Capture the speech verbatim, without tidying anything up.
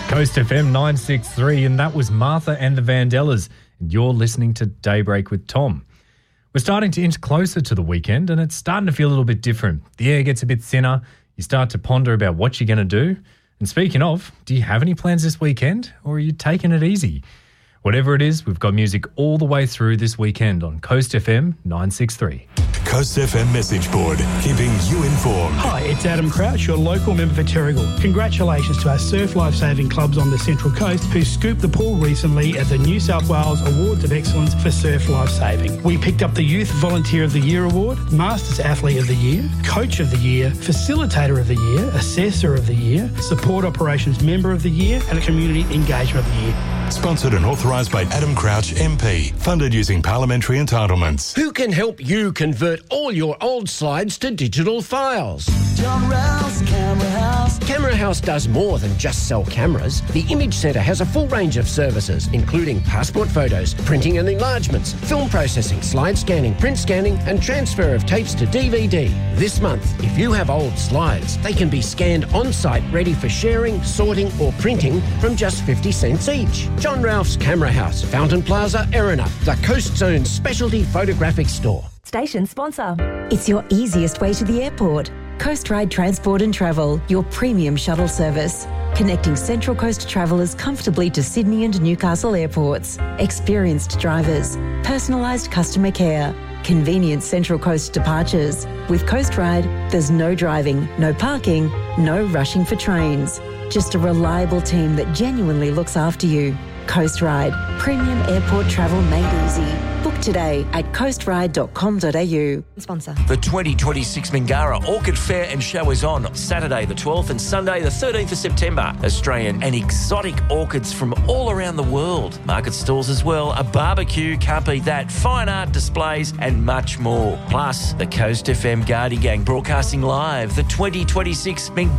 Coast F M nine sixty-three, and that was Martha and the Vandellas. And you're listening to Daybreak with Tom. We're starting to inch closer to the weekend, and it's starting to feel a little bit different. The air gets a bit thinner. You start to ponder about what you're going to do. And speaking of, do you have any plans this weekend, or are you taking it easy? Whatever it is, we've got music all the way through this weekend on Coast F M nine sixty-three. Coast F M message board, keeping you informed. Hi, it's Adam Crouch, your local member for Terrigal. Congratulations to our surf lifesaving clubs on the Central Coast who scooped the pool recently at the New South Wales Awards of Excellence for Surf Lifesaving. We picked up the Youth Volunteer of the Year Award, Masters Athlete of the Year, Coach of the Year, Facilitator of the Year, Assessor of the Year, Support Operations Member of the Year, and Community Engagement of the Year. Sponsored and authorised by Adam Crouch M P. Funded using parliamentary entitlements. Who can help you convert all your old slides to digital files? John Rouse, Camera House. Camera House does more than just sell cameras. The Image Centre has a full range of services, including passport photos, printing and enlargements, film processing, slide scanning, print scanning, and transfer of tapes to D V D. This month, if you have old slides, they can be scanned on-site, ready for sharing, sorting, or printing from just fifty cents each. John Ralph's Camera House, Fountain Plaza, Erina, the Coast Zone's specialty photographic store. Station sponsor. It's your easiest way to the airport. Coast Ride Transport and Travel, your premium shuttle service. Connecting Central Coast travellers comfortably to Sydney and Newcastle airports. Experienced drivers. Personalised customer care. Convenient Central Coast departures. With Coast Ride, there's no driving, no parking, no rushing for trains. Just a reliable team that genuinely looks after you. Coast Ride, premium airport travel made easy. Book today at coast ride dot com dot a u. Sponsor. The twenty twenty-six Mingara Orchid Fair and Show is on Saturday the twelfth and Sunday the thirteenth of September. Australian and exotic orchids from all around the world. Market stalls as well, a barbecue, can't beat that, fine art displays and much more. Plus, the Coast F M Guardy Gang broadcasting live the twenty twenty-six Mingara